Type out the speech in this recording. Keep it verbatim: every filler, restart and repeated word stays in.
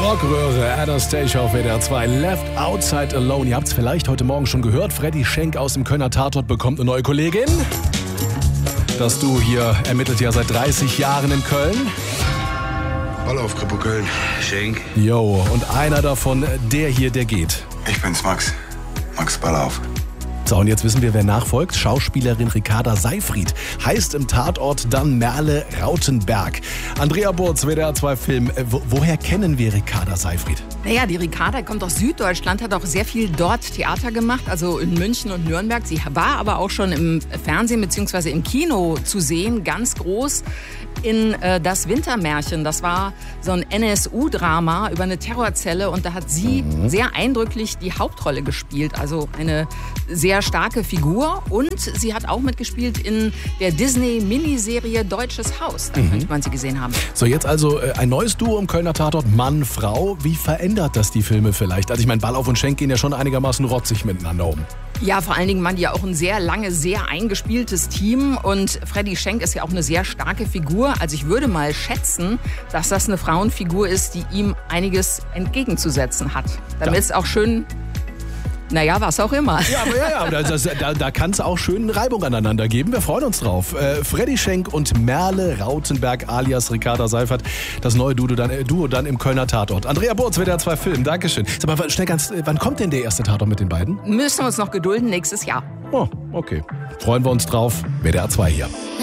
Rockröhre, Anastasia auf W D R zwei, Left Outside Alone. Ihr habt es vielleicht heute Morgen schon gehört, Freddy Schenk aus dem Kölner Tatort bekommt eine neue Kollegin. Das Duo hier ermittelt ja seit dreißig Jahren in Köln. Ball auf, Kripo Köln. Schenk. Jo, und einer davon, der hier, der geht. Ich bin's, Max. Max Ballauf. So, und jetzt wissen wir, wer nachfolgt. Schauspielerin Ricarda Seyfried heißt im Tatort dann Merle Rautenberg. Andrea Burz, W D R zwei Film. Wo, woher kennen wir Ricarda Seyfried? Naja, die Ricarda kommt aus Süddeutschland, hat auch sehr viel dort Theater gemacht, also in München und Nürnberg. Sie war aber auch schon im Fernsehen bzw. im Kino zu sehen, ganz groß in äh, Das Wintermärchen. Das war so ein N S U-Drama über eine Terrorzelle und da hat sie mhm. sehr eindrücklich die Hauptrolle gespielt. Also eine sehr starke Figur und sie hat auch mitgespielt in der Disney-Miniserie Deutsches Haus. Da könnte man sie gesehen haben. So, jetzt also äh, ein neues Duo im Kölner Tatort, Mann, Frau. Wie verändert das die Filme vielleicht? Also ich meine, Ballauf und Schenk gehen ja schon einigermaßen rotzig miteinander um. Ja, vor allen Dingen waren die ja auch ein sehr lange, sehr eingespieltes Team und Freddy Schenk ist ja auch eine sehr starke Figur. Also ich würde mal schätzen, dass das eine Frauenfigur ist, die ihm einiges entgegenzusetzen hat. Damit es auch schön... Naja, was auch immer. Ja, aber ja, ja, das, da, da kann es auch schön Reibung aneinander geben. Wir freuen uns drauf. Äh, Freddy Schenk und Merle Rautenberg alias Ricarda Seyfried. Das neue Duo dann, äh, Duo dann im Kölner Tatort. Andrea Burz, W D R zwei Film. Dankeschön. Sag mal, schnell ganz, äh, wann kommt denn der erste Tatort mit den beiden? Müssen wir uns noch gedulden, nächstes Jahr. Oh, okay. Freuen wir uns drauf. W D R zwei hier.